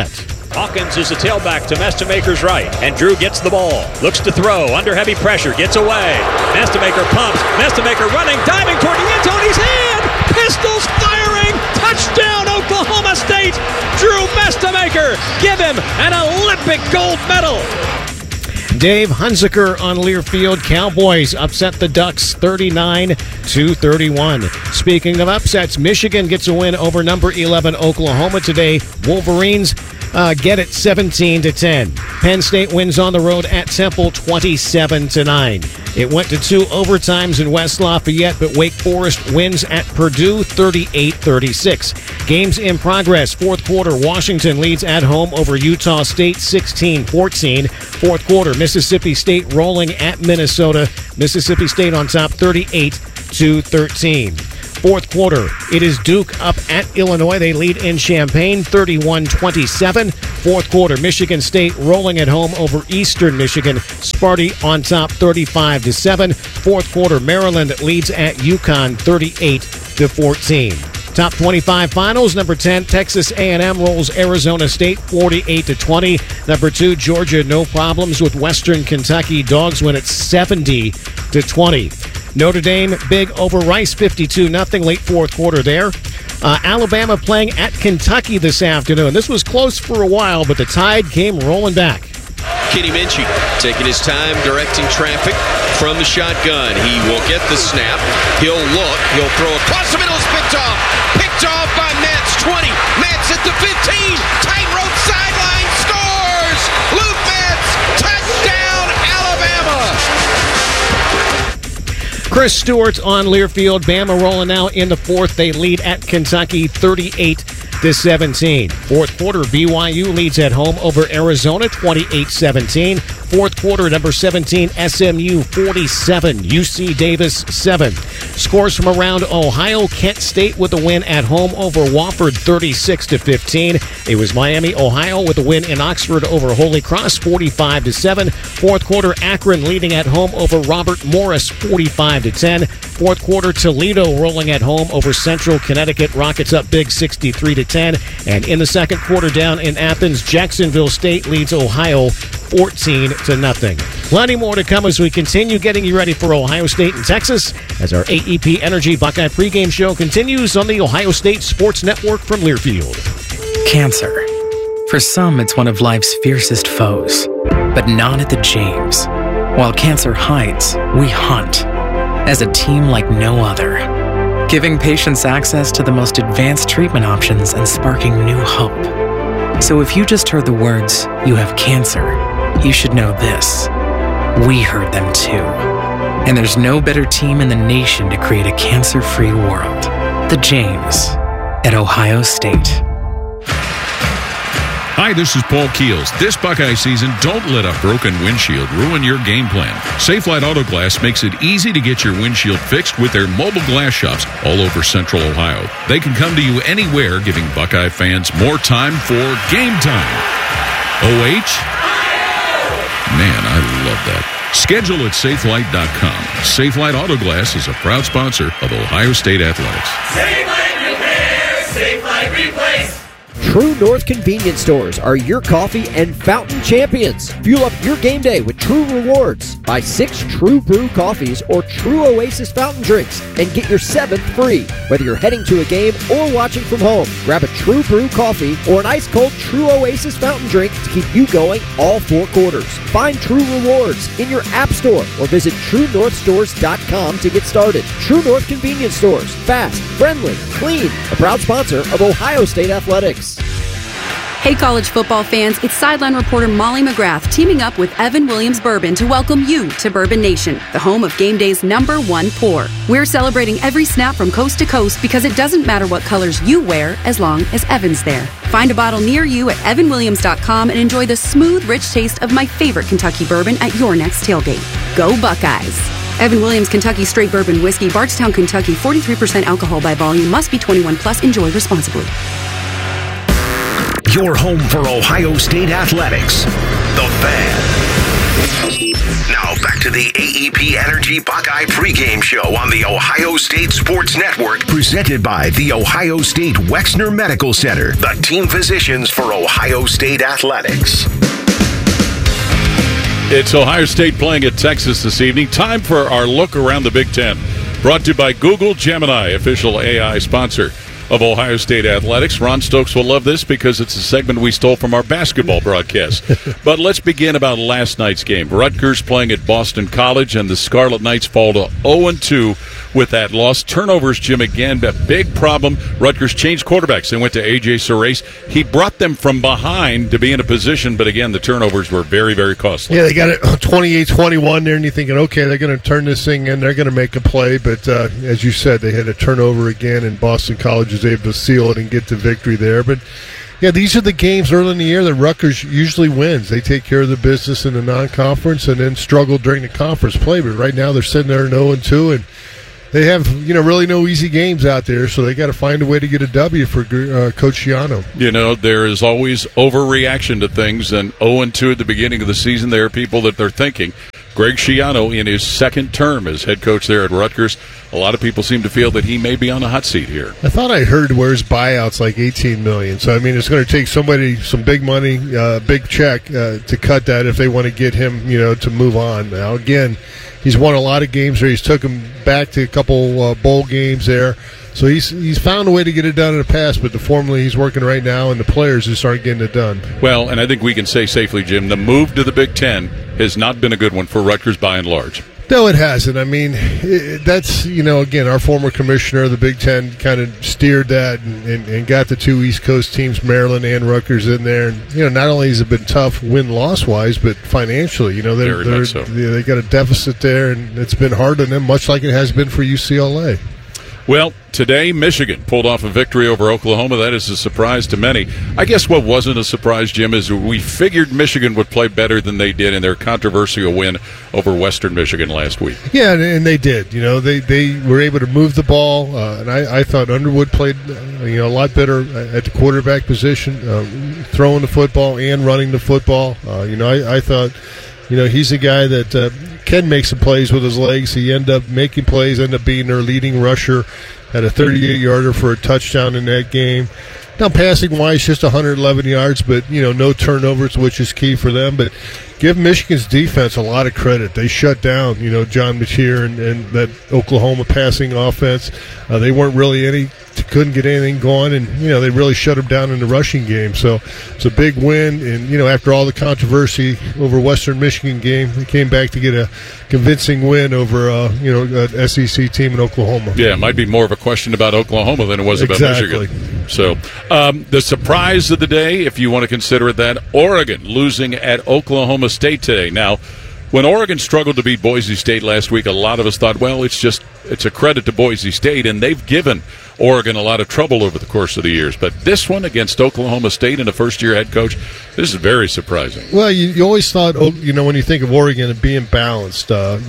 Hawkins is the tailback to Mestemaker's right, and Drew gets the ball. Looks to throw, under heavy pressure, gets away. Mestemaker pumps, Mestemaker running, diving toward the end zone, he's in! Pistols firing, touchdown Oklahoma State! Drew Mestemaker, give him an Olympic gold medal! Dave Hunziker on Learfield. Cowboys upset the Ducks 39-31. Speaking of upsets, Michigan gets a win over number 11 Oklahoma today. Wolverines get it 17-10. Penn State wins on the road at Temple 27-9. It went to 2 overtimes in West Lafayette, but Wake Forest wins at Purdue 38-36. Games in progress. Fourth quarter, Washington leads at home over Utah State 16-14. Fourth quarter, Mississippi State rolling at Minnesota. Mississippi State on top 38-13. Fourth quarter, it is Duke up at Illinois. They lead in Champaign 31-27. Fourth quarter, Michigan State rolling at home over Eastern Michigan. Sparty on top 35-7. Fourth quarter, Maryland leads at UConn 38-14. Top 25 finals. Number 10, Texas A&M rolls Arizona State 48-20. Number 2, Georgia, no problems with Western Kentucky. Dogs win at 70-20. Notre Dame big over Rice 52-0 late fourth quarter there. Alabama playing at Kentucky this afternoon. This was close for a while, but the Tide came rolling back. Kenny Minchie taking his time directing traffic from the shotgun. He will get the snap. He'll look. He'll throw across the middle. It's picked off. Picked off by Metz. 20. Metz at the 15. Tightrope sideline. Scores. Luke Metz. Touchdown, Alabama. Chris Stewart on Learfield. Bama rolling now in the fourth. They lead at Kentucky 38-17. Fourth quarter, BYU leads at home over Arizona 28-17. Fourth quarter, number 17, SMU 47, UC Davis 7. Scores from around Ohio, Kent State with a win at home over Wofford 36-15. It was Miami, Ohio with a win in Oxford over Holy Cross 45-7. Fourth quarter, Akron leading at home over Robert Morris 45-10. Fourth quarter, Toledo rolling at home over Central Connecticut. Rockets up big 63-10. And in the second quarter down in Athens, Jacksonville State leads Ohio 14-0. Plenty more to come as we continue getting you ready for Ohio State and Texas as our AEP Energy Buckeye pregame show continues on the Ohio State Sports Network from Learfield. Cancer. For some, it's one of life's fiercest foes, but not at the James. While cancer hides, we hunt as a team like no other, giving patients access to the most advanced treatment options and sparking new hope. So if you just heard the words, "You have cancer," you should know this. We heard them too. And there's no better team in the nation to create a cancer-free world. The James at Ohio State. Hi, this is Paul Keels. This Buckeye season, don't let a broken windshield ruin your game plan. Safelite Auto Glass makes it easy to get your windshield fixed with their mobile glass shops all over Central Ohio. They can come to you anywhere, giving Buckeye fans more time for game time. OH? Man, I love that. Schedule at SafeLight.com. Safelite Auto Glass is a proud sponsor of Ohio State Athletics. SafeLight Repair, SafeLight Replace. True North convenience stores are your coffee and fountain champions. Fuel up your game day with True Rewards. Buy 6 True Brew coffees or True Oasis fountain drinks and get your 7th free. Whether you're heading to a game or watching from home, grab a True Brew coffee or an ice-cold True Oasis fountain drink to keep you going all 4 quarters. Find True Rewards in your app store or visit TrueNorthStores.com to get started. True North convenience stores. Fast, friendly, clean. A proud sponsor of Ohio State Athletics. Hey college football fans, it's sideline reporter Molly McGrath teaming up with Evan Williams Bourbon to welcome you to Bourbon Nation, the home of game day's #1 pour. We're celebrating every snap from coast to coast because it doesn't matter what colors you wear as long as Evan's there. Find a bottle near you at evanwilliams.com and enjoy the smooth, rich taste of my favorite Kentucky bourbon at your next tailgate. Go Buckeyes! Evan Williams Kentucky Straight Bourbon Whiskey, Bardstown, Kentucky, 43% alcohol by volume, must be 21 plus, enjoy responsibly. Your home for Ohio State Athletics. The Fan. Now back to the AEP AEP Energy Buckeye pregame show on the Ohio State Sports Network, presented by the Ohio State Wexner Medical Center, the team physicians for Ohio State athletics. It's Ohio State playing at Texas this evening. Time for our look around the Big Ten. Brought to you by Google Gemini, official AI sponsor of Ohio State athletics. Ron Stokes will love this because it's a segment we stole from our basketball broadcast. But let's begin about last night's game. Rutgers playing at Boston College, and the Scarlet Knights fall to 0-2 with that loss. Turnovers, Jim, again, a big problem. Rutgers changed quarterbacks. They went to A.J. Surace. He brought them from behind to be in a position, but again, the turnovers were very, very costly. Yeah, they got it 28-21 there, and you're thinking, okay, they're going to turn this thing in. They're going to make a play, but as you said, they had a turnover again, and Boston College was able to seal it and get the victory there. But yeah, these are the games early in the year that Rutgers usually wins. They take care of the business in the non-conference and then struggle during the conference play. But right now they're sitting there 0-2, and they have really no easy games out there, so they got to find a way to get a W for Coach Schiano. There is always overreaction to things, and 0-2 at the beginning of the season, there are people that they're thinking. Greg Schiano in his second term as head coach there at Rutgers, a lot of people seem to feel that he may be on the hot seat here. I thought I heard where his buyout's like $18 million. So, I mean, it's going to take somebody some big money, big check to cut that if they want to get him, to move on. Now, again, he's won a lot of games there. He's took him back to a couple bowl games there. So he's found a way to get it done in the past, but the formula he's working right now and the players just aren't getting it done. Well, and I think we can say safely, Jim, the move to the Big Ten has not been a good one for Rutgers by and large. No, it hasn't. I mean, that's, again, our former commissioner of the Big Ten kind of steered that and got the two East Coast teams, Maryland and Rutgers, in there. And, not only has it been tough win-loss-wise, but financially, they got a deficit there, and it's been hard on them, much like it has been for UCLA. Well, today, Michigan pulled off a victory over Oklahoma. That is a surprise to many. I guess what wasn't a surprise, Jim, is we figured Michigan would play better than they did in their controversial win over Western Michigan last week. Yeah, and they did. They were able to move the ball, and I thought Underwood played a lot better at the quarterback position, throwing the football and running the football. I thought he's a guy that can make some plays with his legs. He ended up making plays, ended up being their leading rusher, had a 38-yarder for a touchdown in that game. Now, passing-wise, just 111 yards, but, no turnovers, which is key for them. But give Michigan's defense a lot of credit. They shut down, John Mateer and that Oklahoma passing offense. They weren't really couldn't get anything going, and, they really shut them down in the rushing game. So it's a big win, and, after all the controversy over Western Michigan game, they came back to get a convincing win over, an SEC team in Oklahoma. Yeah, it might be more of a question about Oklahoma than it was about Michigan. So the surprise of the day, if you want to consider it that, Oregon losing at Oklahoma State today. Now, when Oregon struggled to beat Boise State last week, a lot of us thought, well, it's a credit to Boise State, and they've given Oregon a lot of trouble over the course of the years. But this one against Oklahoma State and a first-year head coach, this is very surprising. Well, you always thought, when you think of Oregon, of being balanced,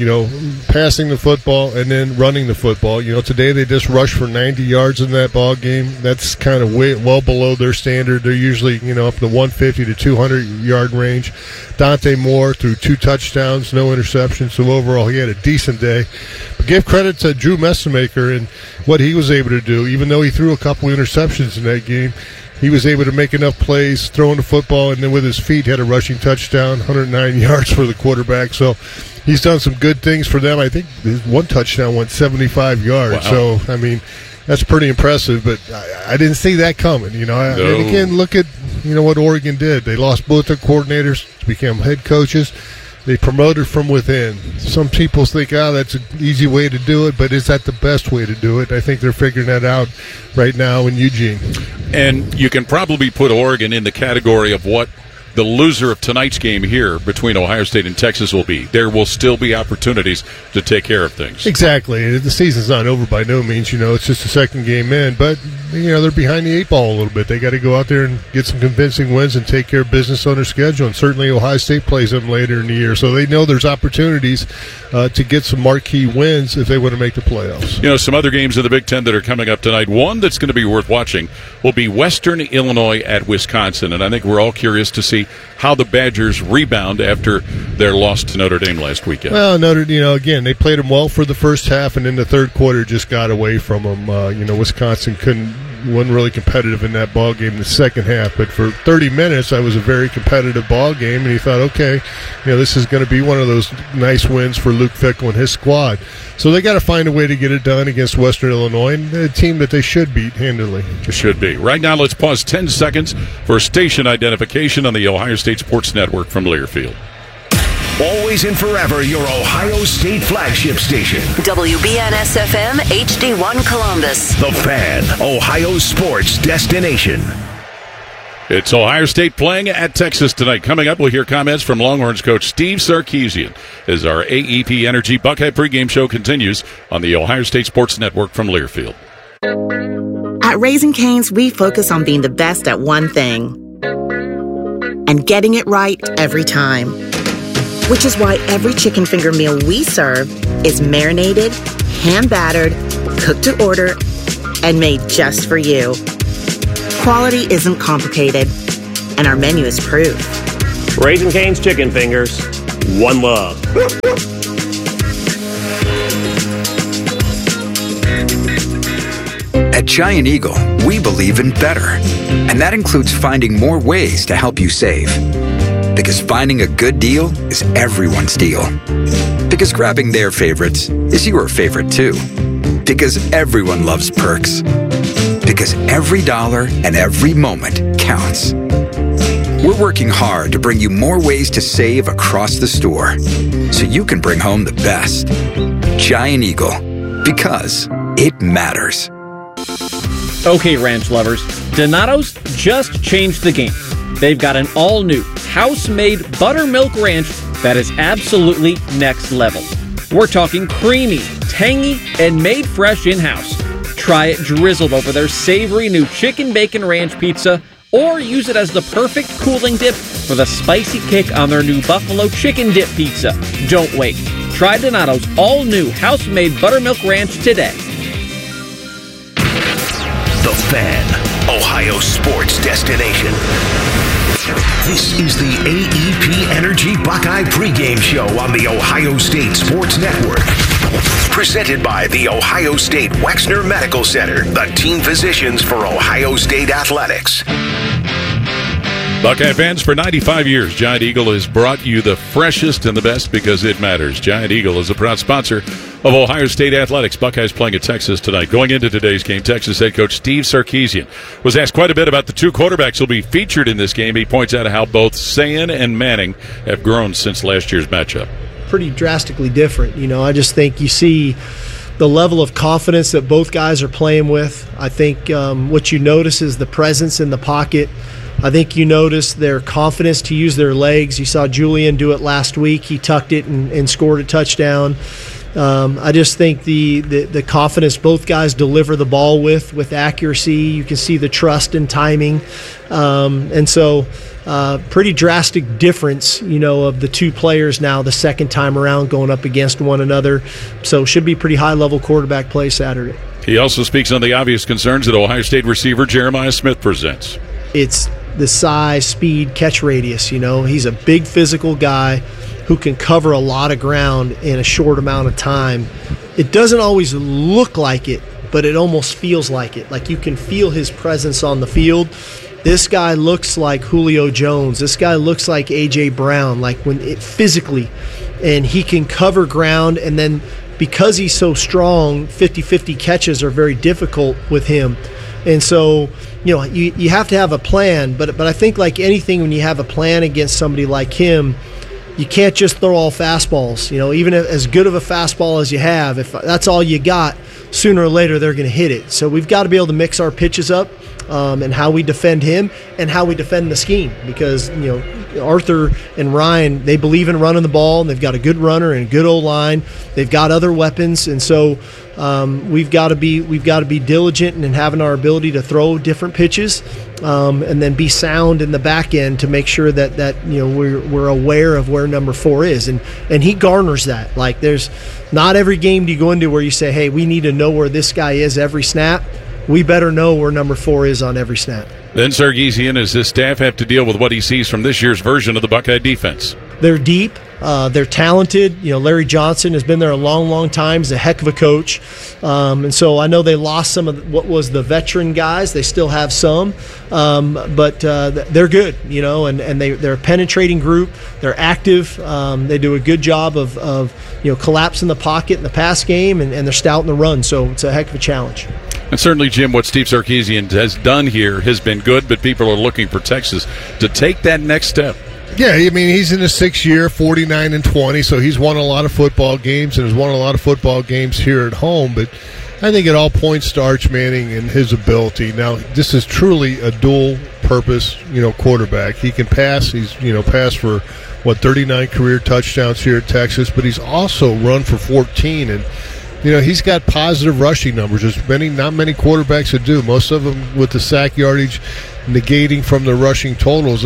passing the football and then running the football. Today they just rushed for 90 yards in that ball game. That's kind of well below their standard. They're usually, up in the 150 to 200-yard range. Dante Moore threw 2 touchdowns, no interceptions. So overall, he had a decent day. But give credit to Drew Messamaker and what he was able to do. Even though he threw a couple interceptions in that game, he was able to make enough plays, throwing the football, and then with his feet had a rushing touchdown, 109 yards for the quarterback. So he's done some good things for them. I think his one touchdown went 75 yards. Wow. So, I mean, that's pretty impressive, but I didn't see that coming. And again, look at what Oregon did. They lost both their coordinators to become head coaches. They promoted from within. Some people think, that's an easy way to do it, but is that the best way to do it? I think they're figuring that out right now in Eugene. And you can probably put Oregon in the category of what the loser of tonight's game here between Ohio State and Texas will be. There will still be opportunities to take care of things. Exactly. The season's not over by no means. It's just a second game in. But, they're behind the 8 ball a little bit. They got to go out there and get some convincing wins and take care of business on their schedule. And certainly Ohio State plays them later in the year. So they know there's opportunities to get some marquee wins if they want to make the playoffs. Some other games in the Big Ten that are coming up tonight. One that's going to be worth watching will be Western Illinois at Wisconsin. And I think we're all curious to see see how the Badgers rebound after their loss to Notre Dame last weekend. Well, again, they played them well for the first half, and in the third quarter just got away from them. Wisconsin wasn't really competitive in that ball game in the second half, but for 30 minutes that was a very competitive ball game, and he thought, okay, this is going to be one of those nice wins for Luke Fickell and his squad. So they got to find a way to get it done against Western Illinois, a team that they should beat handily. It should be. Right now, let's pause 10 seconds for station identification on the Ohio State Sports Network from Learfield. Always and forever your Ohio State flagship station. WBNS-FM HD1 Columbus. The Fan, Ohio sports destination. It's Ohio State playing at Texas tonight. Coming up, we'll hear comments from Longhorns coach Steve Sarkisian as our AEP Energy Buckeye pregame show continues on the Ohio State Sports Network from Learfield. At Raising Cane's, we focus on being the best at one thing and getting it right every time. Which is why every chicken finger meal we serve is marinated, hand-battered, cooked to order, and made just for you. Quality isn't complicated, and our menu is proof. Raising Cane's Chicken Fingers, one love. At Giant Eagle, we believe in better, and that includes finding more ways to help you save. Because finding a good deal is everyone's deal. Because grabbing their favorites is your favorite too. Because everyone loves perks. Because every dollar and every moment counts. We're working hard to bring you more ways to save across the store, so you can bring home the best. Giant Eagle, because it matters. Okay, ranch lovers, Donato's just changed the game. They've got an all-new, house-made buttermilk ranch that is absolutely next level. We're talking creamy, tangy, and made fresh in-house. Try it drizzled over their savory new chicken bacon ranch pizza, or use it as the perfect cooling dip for the spicy kick on their new buffalo chicken dip pizza. Don't wait. Try Donato's all-new house-made buttermilk ranch today. The Fan, Ohio sports destination. This is the AEP Energy Buckeye pregame show on the Ohio State Sports Network. Presented by the Ohio State Wexner Medical Center, the team physicians for Ohio State Athletics. Buckeye fans, for 95 years, Giant Eagle has brought you the freshest and the best because it matters. Giant Eagle is a proud sponsor of Ohio State Athletics. Buckeyes playing at Texas tonight. Going into today's game, Texas head coach Steve Sarkisian was asked quite a bit about the two quarterbacks who will be featured in this game. He points out how both Sayin and Manning have grown since last year's matchup. Pretty drastically different. I just think you see the level of confidence that both guys are playing with. I think what you notice is the presence in the pocket. I think you notice their confidence to use their legs. You saw Julian do it last week. He tucked it and scored a touchdown. I just think the confidence both guys deliver the ball with accuracy. You can see the trust and timing. And so pretty drastic difference, of the two players now the second time around going up against one another. So should be pretty high-level quarterback play Saturday. He also speaks on the obvious concerns that Ohio State receiver Jeremiah Smith presents. It's the size, speed, catch radius. He's a big physical guy who can cover a lot of ground in a short amount of time. It doesn't always look like it, but it almost feels like it. Like you can feel his presence on the field. This guy looks like Julio Jones. This guy looks like A.J. Brown, physically. And he can cover ground, and then because he's so strong, 50-50 catches are very difficult with him. And so, you have to have a plan, but I think like anything, when you have a plan against somebody like him, you can't just throw all fastballs. Even as good of a fastball as you have, if that's all you got, sooner or later they're going to hit it. So we've got to be able to mix our pitches up and how we defend him and how we defend the scheme, because Arthur and Ryan, they believe in running the ball, and they've got a good runner and a good O-line. They've got other weapons, and so we've got to be diligent in having our ability to throw different pitches, and then be sound in the back end to make sure that we're aware of where number 4 is, and he garners that. Like, there's not every game do you go into where you say, hey, we need to know where this guy is every snap. We better know where number 4 is on every snap. Then Sarkisian, as his staff have to deal with what he sees from this year's version of the Buckeye defense. They're deep. They're talented. Larry Johnson has been there a long, long time. He's a heck of a coach. And so I know they lost some of what was the veteran guys. They still have some. But they're good, and they're a penetrating group. They're active. They do a good job of collapsing the pocket in the pass game, and they're stout in the run. So it's a heck of a challenge. And certainly, Jim, what Steve Sarkisian has done here has been good, but people are looking for Texas to take that next step. Yeah, I mean, he's in his 6th year, 49-20, so he's won a lot of football games and has won a lot of football games here at home. But I think it all points to Arch Manning and his ability. Now, this is truly a dual-purpose, quarterback. He can pass. He's, passed for, 39 career touchdowns here at Texas, but he's also run for 14. And, he's got positive rushing numbers. There's not many quarterbacks that do. Most of them with the sack yardage negating from the rushing totals,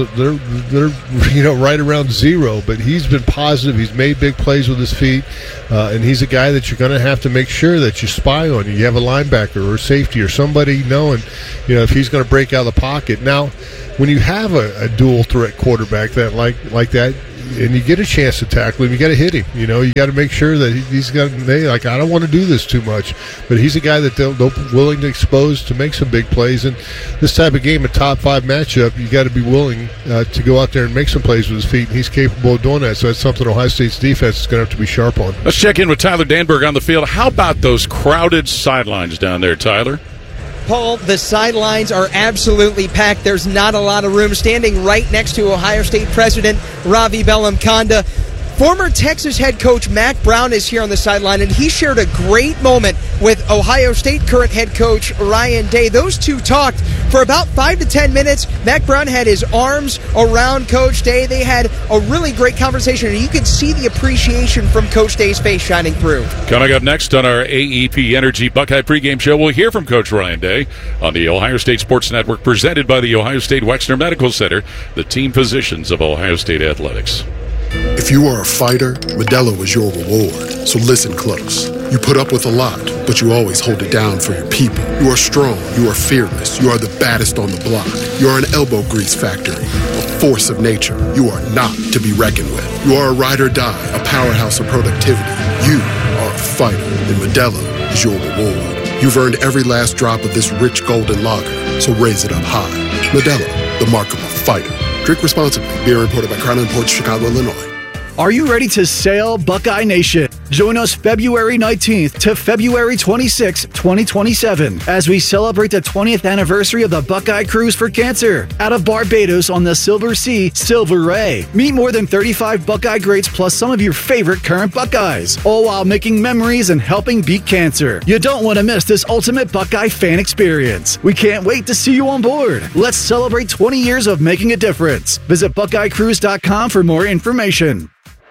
they're right around 0. But he's been positive. He's made big plays with his feet, and he's a guy that you're going to have to make sure that you spy on. You have a linebacker or a safety or somebody knowing, if he's going to break out of the pocket. Now, when you have a dual threat quarterback that like that, and you get a chance to tackle him, you got to hit him. You got to make sure that he's got. I don't want to do this too much, but he's a guy that they're willing to expose to make some big plays. And this type of game, a top 5 matchup, you got to be willing to go out there and make some plays with his feet. And he's capable of doing that. So that's something Ohio State's defense is going to have to be sharp on. Let's check in with Tyler Danberg on the field. How about those crowded sidelines down there, Tyler? Paul, the sidelines are absolutely packed. There's not a lot of room. Standing right next to Ohio State President Ravi Bellamkonda, former Texas head coach Mack Brown is here on the sideline, and he shared a great moment with Ohio State current head coach Ryan Day. Those two talked for about 5 to 10 minutes. Mack Brown had his arms around Coach Day. They had a really great conversation, and you could see the appreciation from Coach Day's face shining through. Coming up next on our AEP Energy Buckeye pregame show, we'll hear from Coach Ryan Day on the Ohio State Sports Network, presented by the Ohio State Wexner Medical Center, the team physicians of Ohio State athletics. If you are a fighter, Modelo is your reward. So listen close. You put up with a lot, but you always hold it down for your people. You are strong. You are fearless. You are the baddest on the block. You are an elbow grease factory, a force of nature. You are not to be reckoned with. You are a ride or die, a powerhouse of productivity. You are a fighter, and Modelo is your reward. You've earned every last drop of this rich golden lager, so raise it up high. Modelo, the mark of a fighter. Drink responsibly. Beer imported by Crown Imports, Chicago, Illinois. Are you ready to sail, Buckeye Nation? Join us February 19th to February 26th, 2027, as we celebrate the 20th anniversary of the Buckeye Cruise for Cancer out of Barbados on the Silver Sea, Silver Ray. Meet more than 35 Buckeye greats plus some of your favorite current Buckeyes, all while making memories and helping beat cancer. You don't want to miss this ultimate Buckeye fan experience. We can't wait to see you on board. Let's celebrate 20 years of making a difference. Visit BuckeyeCruise.com for more information.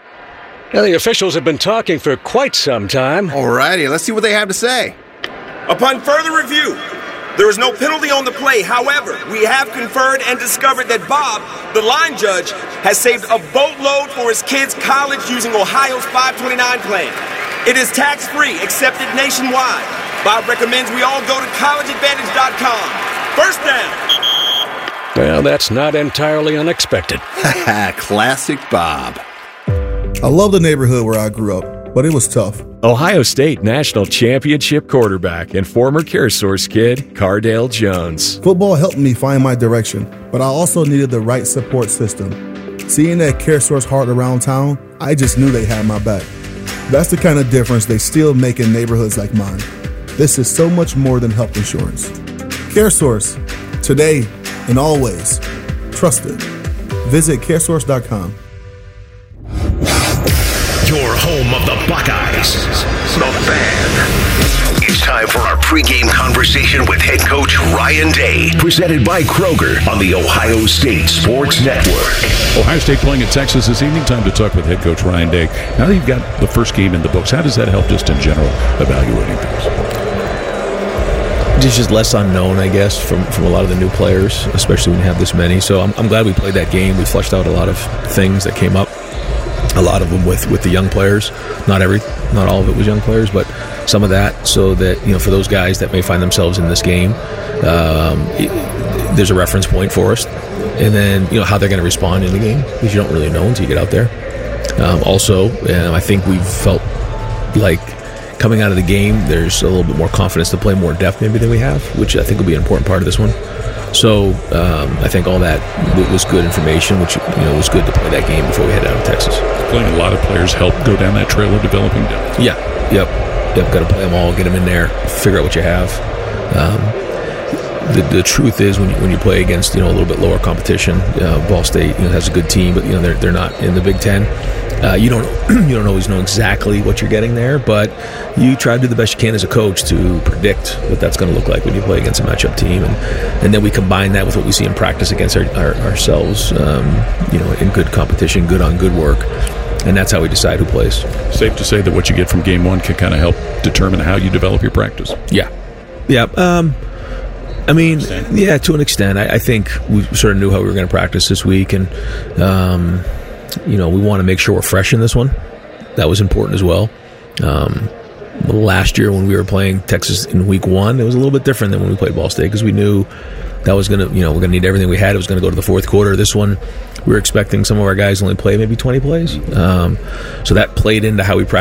Now, the officials have been talking for quite some time. Alrighty, let's see what they have to say. Upon further review, there is no penalty on the play. However, we have conferred and discovered that Bob, the line judge, has saved a boatload for his kids' college using Ohio's 529 plan. It is tax-free, accepted nationwide. Bob recommends we all go to collegeadvantage.com. First down. Well, that's not entirely unexpected. Classic Bob. I love the neighborhood where I grew up, but it was tough. Ohio State National Championship quarterback and former CareSource kid, Cardale Jones. Football helped me find my direction, but I also needed the right support system. Seeing that CareSource heart around town, I just knew they had my back. That's the kind of difference they still make in neighborhoods like mine. This is so much more than health insurance. CareSource, today and always. Trusted. Visit CareSource.com. Your home of the Buckeyes, The Fan. It's time for our pregame conversation with head coach Ryan Day, presented by Kroger on the Ohio State Sports Network. Ohio State playing at Texas this evening. Time to talk with head coach Ryan Day. Now that you've got the first game in the books, how does that help just in general evaluating things? It's just less unknown, I guess, from a lot of the new players, especially when you have this many. So I'm glad we played that game. We flushed out a lot of things that came up. A lot of them with the young players, not all of it was young players, but some of that, so that for those guys that may find themselves in this game, there's a reference point for us, and then how they're going to respond in the game, because you don't really know until you get out there. Also, I think we've felt like coming out of the game, there's a little bit more confidence to play more depth maybe than we have, which I think will be an important part of this one. So I think all that was good information, which was good to play that game before we head out of Texas. Playing a lot of players help go down that trail of developing depth. Yeah, yep. Got to play them all, get them in there, figure out what you have. The truth is, when you play against a little bit lower competition, Ball State has a good team, but they're not in the Big Ten. You don't always know exactly what you're getting there, but you try to do the best you can as a coach to predict what that's going to look like when you play against a matchup team, and then we combine that with what we see in practice against ourselves. In good competition, good on good work. And that's how we decide who plays. Safe to say that what you get from game one can kind of help determine how you develop your practice. Yeah. To an extent. I think we sort of knew how we were going to practice this week, and we want to make sure we're fresh in this one. That was important as well. Last year when we were playing Texas in week one, it was a little bit different than when we played Ball State, because we knew that was going to, we're going to need everything we had. It was going to go to the fourth quarter. This one, we were expecting some of our guys only play maybe 20 plays. So that played into how we practiced.